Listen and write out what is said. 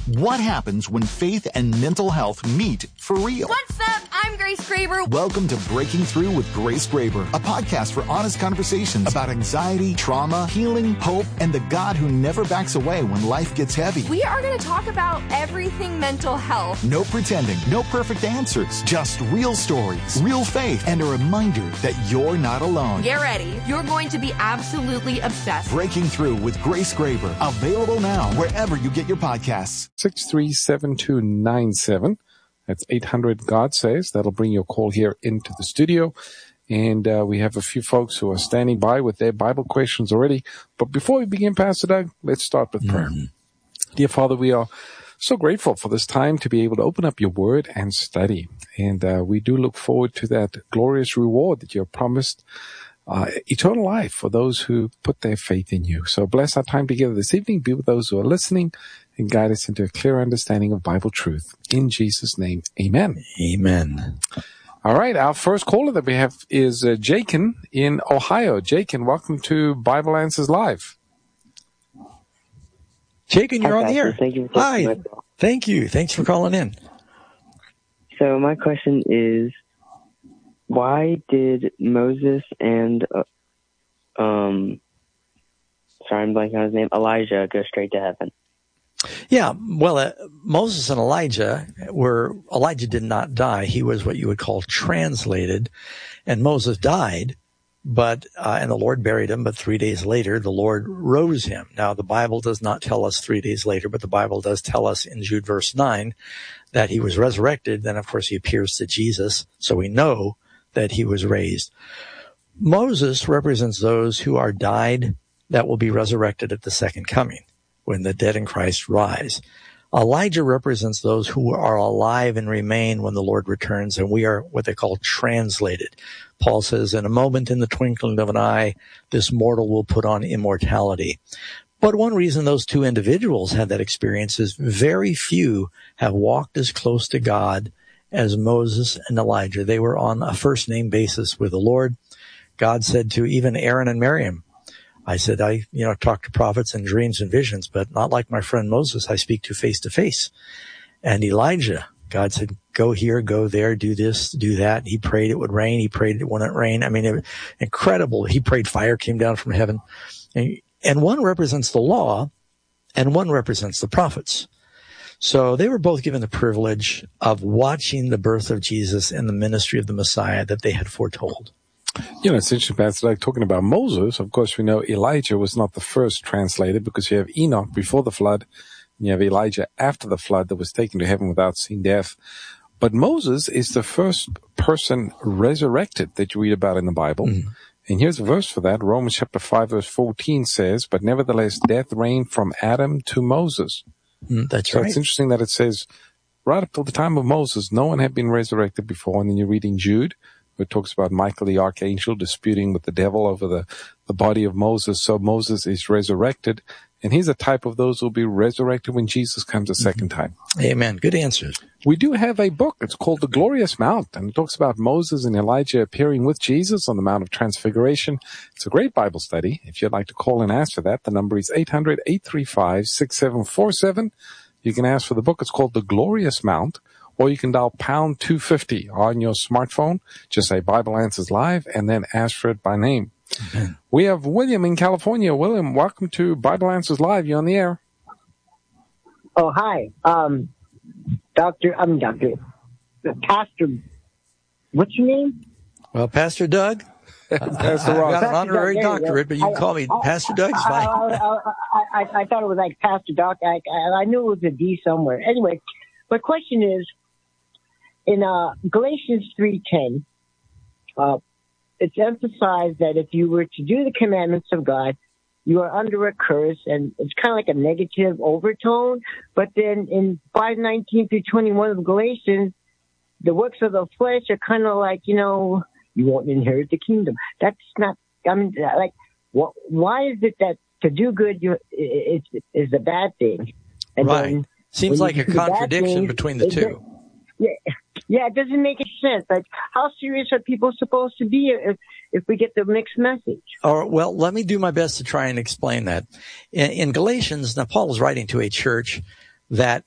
What happens when faith and mental health meet for real? What's up? I'm Grace Graber. Welcome to Breaking Through with Grace Graber, a podcast for honest conversations about anxiety, trauma, healing, hope, and the God who never backs away when life gets heavy. We are going to talk about everything mental health. No pretending, no perfect answers, just real stories, real faith, and a reminder that you're not alone. Get ready. You're going to be absolutely obsessed. Breaking Through with Grace Graber, available now wherever you get your podcasts. 637-297. That's 800 God Says. That'll bring your call here into the studio. And we have a few folks who are standing by with their Bible questions already. But before we begin, Pastor Doug, let's start with prayer. Dear Father, we are so grateful for this time to be able to open up your word and study. And we do look forward to that glorious reward that you have promised, eternal life for those who put their faith in you. So bless our time together this evening. Be with those who are listening and guide us into a clear understanding of Bible truth. In Jesus' name, amen. Amen. All right, our first caller that we have is Jakin in Ohio. Jakin, welcome to Bible Answers Live. Jakin, you're on the air. Thank you for taking my call. Thank you. Thanks for calling in. So my question is, why did Moses and sorry, I'm blanking on his name, Elijah go straight to heaven? Yeah, well, Moses and Elijah did not die. He was what you would call translated, and Moses died, and the Lord buried him, but 3 days later, the Lord rose him. Now, the Bible does not tell us 3 days later, but the Bible does tell us in Jude verse 9 that he was resurrected. Then, of course, he appears to Jesus, so we know that he was raised. Moses represents those who are died that will be resurrected at the second coming, when the dead in Christ rise. Elijah represents those who are alive and remain when the Lord returns, and we are what they call translated. Paul says, in a moment, in the twinkling of an eye, this mortal will put on immortality. But one reason those two individuals had that experience is very few have walked as close to God as Moses and Elijah. They were on a first-name basis with the Lord. God said to even Aaron and Miriam, I said, I talk to prophets in dreams and visions, but not like my friend Moses, I speak to face. And Elijah, God said, go here, go there, do this, do that. He prayed it would rain. He prayed it wouldn't rain. I mean, incredible. He prayed fire came down from heaven. And one represents the law and one represents the prophets. So they were both given the privilege of watching the birth of Jesus and the ministry of the Messiah that they had foretold. It's interesting, Pastor, like talking about Moses. Of course, we know Elijah was not the first translated because you have Enoch before the flood, and you have Elijah after the flood that was taken to heaven without seeing death. But Moses is the first person resurrected that you read about in the Bible. Mm. And here's a verse for that. Romans chapter 5, verse 14 says, but nevertheless, death reigned from Adam to Moses. That's so right. It's interesting that it says right up till the time of Moses, no one had been resurrected before. And then you're reading Jude, where it talks about Michael the archangel disputing with the devil over the body of Moses. So Moses is resurrected, and he's a type of those who will be resurrected when Jesus comes a second time. Amen. Good answers. We do have a book. It's called The Glorious Mount, and it talks about Moses and Elijah appearing with Jesus on the Mount of Transfiguration. It's a great Bible study. If you'd like to call and ask for that, the number is 800-835-6747. You can ask for the book. It's called The Glorious Mount. Or you can dial pound 250 on your smartphone. Just say Bible Answers Live and then ask for it by name. Amen. We have William in California. William, welcome to Bible Answers Live. You're on the air. Oh, hi. Pastor, what's your name? Well, Pastor Doug. Pastor Ross. I've got an honorary doctorate, but you can call me Pastor Doug. It's fine. I thought it was like Pastor Doc. I knew it was a D somewhere. Anyway, my question is, in Galatians 3:10, it's emphasized that if you were to do the commandments of God, you are under a curse, and it's kind of like a negative overtone. But then in 5:19 through 21 of Galatians, the works of the flesh are kind of like, you won't inherit the kingdom. That's not, why is it that to do good is a bad thing? And right. Seems like a contradiction between the two. Yeah, it doesn't make any sense. Like, how serious are people supposed to be if we get the mixed message? Well, let me do my best to try and explain that. In Galatians, now Paul is writing to a church that